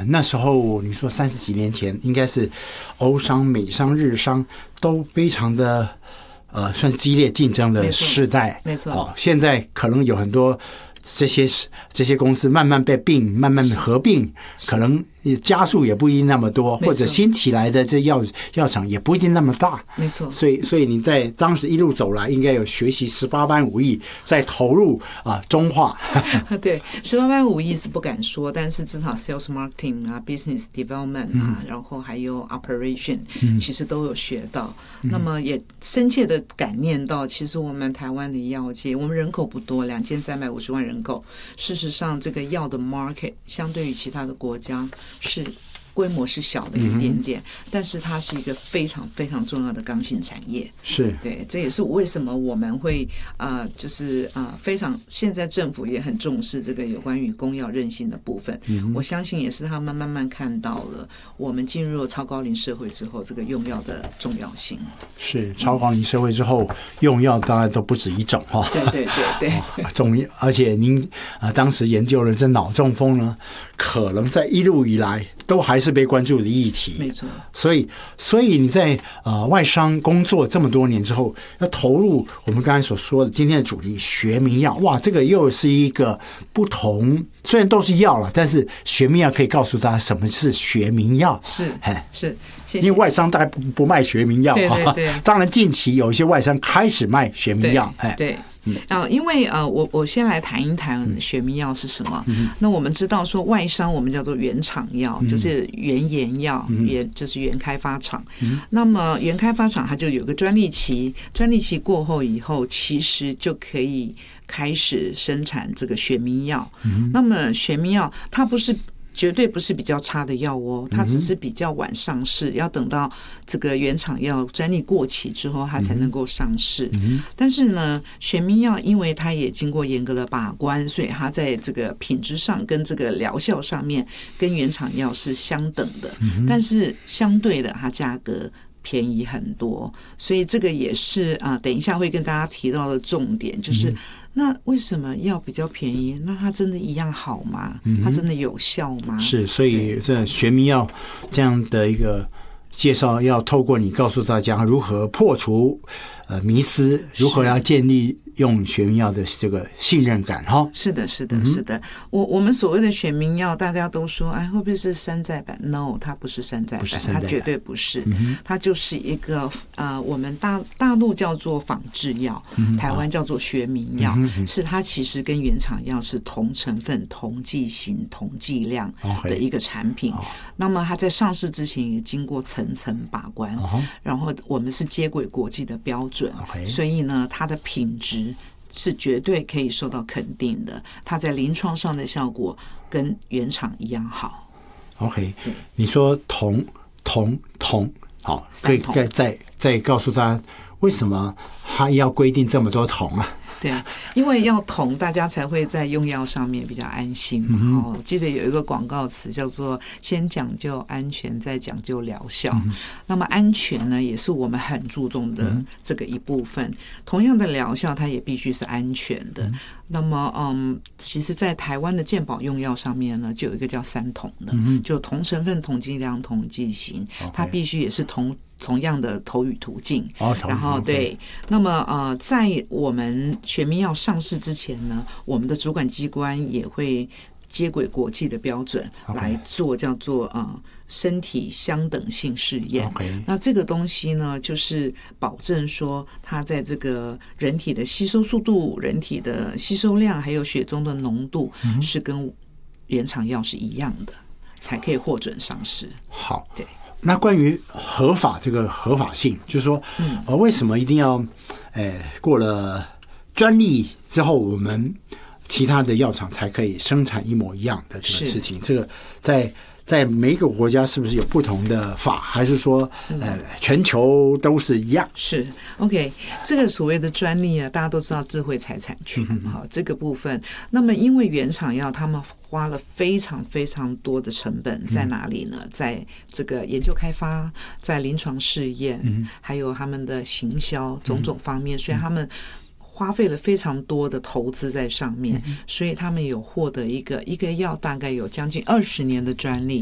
那时候你说30几年前，应该是欧商、美商、日商都非常的算是激烈竞争的时代， 没错。 现在可能有很多这些公司慢慢被并，慢慢合并，可能加速也不一定那么多，或者新起来的这药厂也不一定那么大， 没错。 所以你在当时一路走来，应该有学习18般武艺，再投入中化。 对，18般武艺是不敢说，但是至少 sales marketing 啊 ，business development 啊，然后还有 operation，其实都有学到。那么也深切的感念到，其实我们台湾的药界，我们人口不多，2350万人口，事实上这个药的 market 相对于其他的国家是规模是小的一点点，但是它是一个非常非常重要的刚性产业。 是， 对，这也是为什么我们会就是非常现在政府也很重视这个有关于公药韧性的部分。我相信也是他们慢慢看到了我们进入了超高龄社会之后，这个用药的重要性。 是超高龄社会之后，用药当然都不止一种哈。 对， 而且您当时研究了这脑中风呢，可能在一路以来都还是被关注的议题。 没错。所以你在外商工作这么多年之后，要投入我们刚才所说的今天的主题学名药，哇，这个又是一个不同，虽然都是药了，但是学名药可以告诉大家什么是学名药。 是，谢谢。 因为外商大概不卖学名药， 对。 当然近期有一些外商开始卖学名药， 对。因为我先来谈一谈学名药是什么。那我们知道说外商我们叫做原厂药，就是原研药，就是原开发厂。那么原开发厂它就有个专利期，专利期过后以后，其实就可以开始生产这个学名药。那么学名药它绝对不是比较差的药哦，它只是比较晚上市，要等到这个原厂药专利过期之后，它才能够上市。但是呢，学名药因为它也经过严格的把关，所以它在这个品质上跟这个疗效上面跟原厂药是相等的，但是相对的它价格便宜很多，所以这个也是等一下会跟大家提到的重点，就是那为什么药比较便宜？那它真的一样好吗？它真的有效吗？ 是，所以这学名药这样的一个介绍，要透过你告诉大家如何破除迷思，如何要建立用学名药的这个信任感哈。 是的。我们所谓的学名药，大家都说会不会是山寨版 ？No， 它不是山寨版，它绝对不是。它就是一个我们大陆叫做仿制药，台湾叫做学名药，是它其实跟原厂药是同成分、同剂型、同剂量的一个产品。那么它在上市之前也经过层层把关，然后我们是接轨国际的标准，所以呢，它的品质是绝对可以受到肯定的，它在临床上的效果跟原厂一样好。 OK， 你说同，好，可以再告诉大家为什么它要规定这么多铜啊？ 对，因为要铜，大家才会在用药上面比较安心。记得有一个广告词叫做“先讲究安全，再讲究疗效”。那么安全呢，也是我们很注重的这个一部分。同样的疗效，它也必须是安全的。那么，其实，在台湾的健保用药上面呢，就有一个叫3铜的，就同成分、同剂量、同剂型，它必须也是同样的投予途径，然后对，那么在我们学名药上市之前呢，我们的主管机关也会接轨国际的标准来做叫做身体相等性试验。那这个东西呢，就是保证说它在这个人体的吸收速度、人体的吸收量，还有血中的浓度是跟原厂药是一样的，才可以获准上市。 好， 对。 那关于合法这个合法性，就是说，为什么一定要，过了专利之后，我们其他的药厂才可以生产一模一样的这个事情？这个在每一个国家是不是有不同的法，还是说全球都是一样？ 是 OK， 这个所谓的专利大家都知道智慧财产权这个部分。那么因为原厂药他们花了非常非常多的成本在哪里呢？在这个研究开发，在临床试验，还有他们的行销种种方面，所以他们花费了非常多的投资在上面，所以他们有获得一个药大概有将近20年的专利。